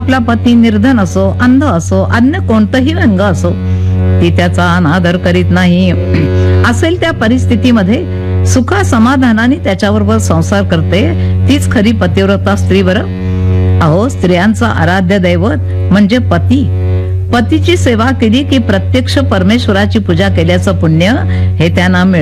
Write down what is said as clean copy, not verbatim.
आपला पती निर्धन असो, अंध असो, अन्य कोणतंही रंग असो, ती त्याचा अनादर करीत नाही. असेल त्या परिस्थितीमध्ये सुखा समाधानाने त्याच्याबरोबर संसार करते, तीच खरी पतिव्रता स्त्री. बरं, अहो, स्त्रियांचं आराध्य दैवत म्हणजे पती. पतीची सेवा केली की प्रत्यक्ष परमेश्वराची पूजा केल्याचं पुण्य हे त्यांना मिळतं.